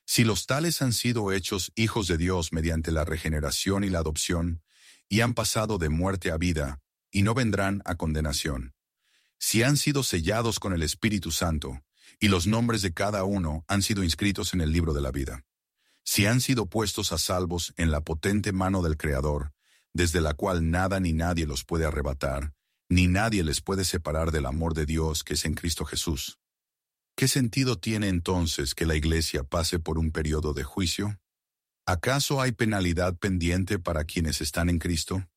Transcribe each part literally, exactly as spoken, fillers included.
Si los tales han sido hechos hijos de Dios mediante la regeneración y la adopción, y han pasado de muerte a vida, y no vendrán a condenación. Si han sido sellados con el Espíritu Santo, y los nombres de cada uno han sido inscritos en el libro de la vida. Si han sido puestos a salvos en la potente mano del Creador, desde la cual nada ni nadie los puede arrebatar, ni nadie les puede separar del amor de Dios que es en Cristo Jesús. ¿Qué sentido tiene entonces que la Iglesia pase por un periodo de juicio? ¿Acaso hay penalidad pendiente para quienes están en Cristo?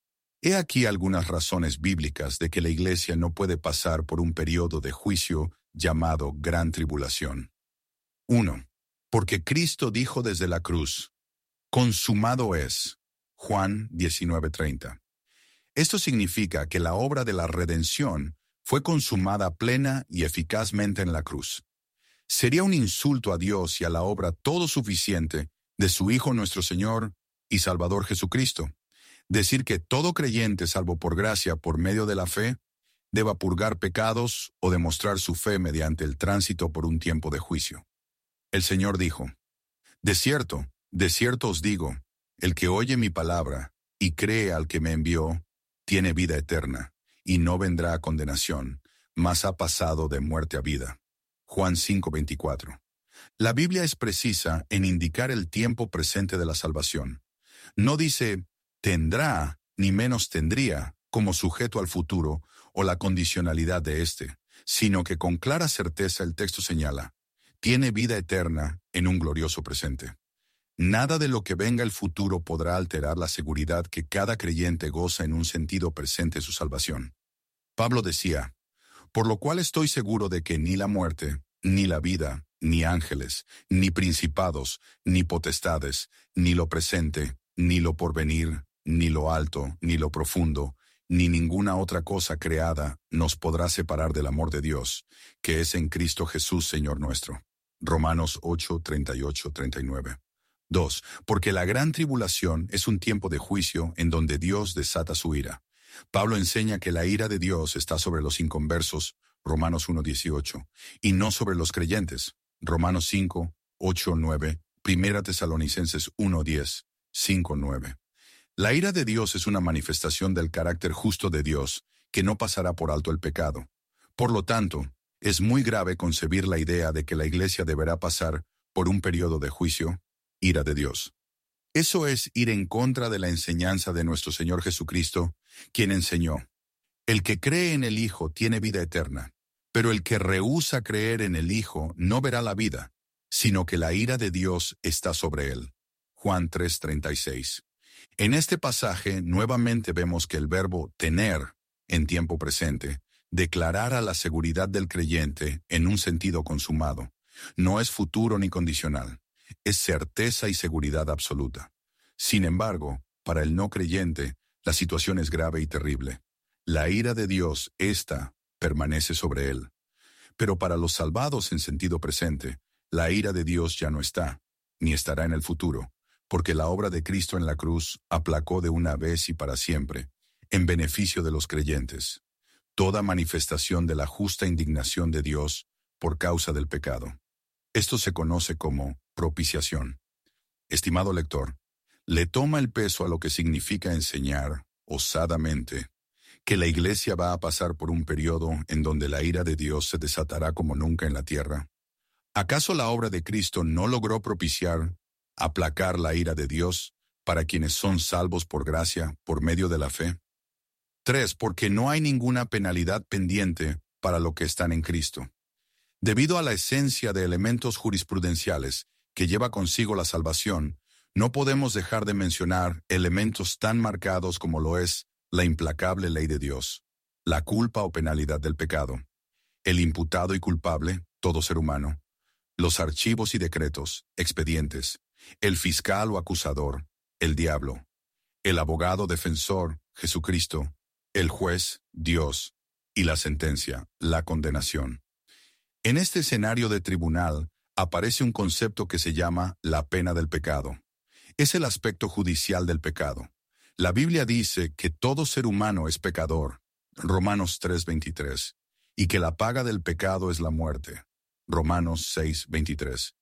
He aquí algunas razones bíblicas de que la Iglesia no puede pasar por un periodo de juicio llamado Gran Tribulación. uno. Porque Cristo dijo desde la cruz, consumado es. Juan diecinueve treinta. Esto significa que la obra de la redención fue consumada plena y eficazmente en la cruz. Sería un insulto a Dios y a la obra todo suficiente de su Hijo nuestro Señor y Salvador Jesucristo, decir que todo creyente salvo por gracia por medio de la fe deba purgar pecados o demostrar su fe mediante el tránsito por un tiempo de juicio. El Señor dijo, de cierto, de cierto os digo, el que oye mi palabra y cree al que me envió, tiene vida eterna, y no vendrá a condenación, mas ha pasado de muerte a vida. Juan cinco veinticuatro. La Biblia es precisa en indicar el tiempo presente de la salvación. No dice, tendrá, ni menos tendría, como sujeto al futuro o la condicionalidad de éste, sino que con clara certeza el texto señala, tiene vida eterna en un glorioso presente. Nada de lo que venga el futuro podrá alterar la seguridad que cada creyente goza en un sentido presente su salvación. Pablo decía, por lo cual estoy seguro de que ni la muerte, ni la vida, ni ángeles, ni principados, ni potestades, ni lo presente, ni lo porvenir, ni lo alto, ni lo profundo, ni ninguna otra cosa creada nos podrá separar del amor de Dios, que es en Cristo Jesús Señor nuestro. Romanos ocho, treinta y ocho, treinta y nueve. dos. Porque la gran tribulación es un tiempo de juicio en donde Dios desata su ira. Pablo enseña que la ira de Dios está sobre los inconversos, Romanos uno, dieciocho, y no sobre los creyentes, Romanos cinco, ocho, nueve, Primera Tesalonicenses uno, diez, cinco, nueve. La ira de Dios es una manifestación del carácter justo de Dios, que no pasará por alto el pecado. Por lo tanto, es muy grave concebir la idea de que la Iglesia deberá pasar por un periodo de juicio, ira de Dios. Eso es ir en contra de la enseñanza de nuestro Señor Jesucristo, quien enseñó, el que cree en el Hijo tiene vida eterna, pero el que rehúsa creer en el Hijo no verá la vida, sino que la ira de Dios está sobre él. Juan tres, treinta y seis. En este pasaje nuevamente vemos que el verbo tener, en tiempo presente, declarara la seguridad del creyente en un sentido consumado. No es futuro ni condicional, es certeza y seguridad absoluta. Sin embargo, para el no creyente, la situación es grave y terrible. La ira de Dios, ésta, permanece sobre él. Pero para los salvados en sentido presente, la ira de Dios ya no está, ni estará en el futuro, porque la obra de Cristo en la cruz aplacó de una vez y para siempre, en beneficio de los creyentes, toda manifestación de la justa indignación de Dios por causa del pecado. Esto se conoce como propiciación. Estimado lector, le toma el peso a lo que significa enseñar, osadamente, que la Iglesia va a pasar por un periodo en donde la ira de Dios se desatará como nunca en la tierra. ¿Acaso la obra de Cristo no logró propiciar, aplacar la ira de Dios para quienes son salvos por gracia, por medio de la fe? tres. Porque no hay ninguna penalidad pendiente para los que están en Cristo. Debido a la esencia de elementos jurisprudenciales que lleva consigo la salvación, no podemos dejar de mencionar elementos tan marcados como lo es la implacable ley de Dios, la culpa o penalidad del pecado, el imputado y culpable, todo ser humano, los archivos y decretos, expedientes, el fiscal o acusador, el diablo, el abogado defensor, Jesucristo, el juez, Dios, y la sentencia, la condenación. En este escenario de tribunal aparece un concepto que se llama la pena del pecado. Es el aspecto judicial del pecado. La Biblia dice que todo ser humano es pecador, Romanos tres veintitrés, y que la paga del pecado es la muerte, Romanos seis veintitrés.